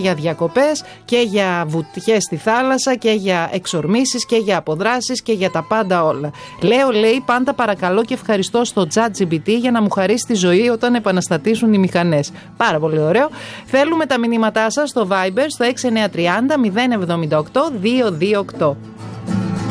για διακοπές και για βουτιές στη θάλασσα και για εξορμήσεις και για αποδράσεις και για τα πάντα όλα. Λέω, λέει, πάντα παρακαλώ και ευχαριστώ στο ChatGPT για να μου χαρίσει τη ζωή όταν επαναστατήσουν οι μηχανές. Πάρα πολύ ωραίο. Θέλουμε τα μηνύματά σας στο Viber στο 6930 078 228.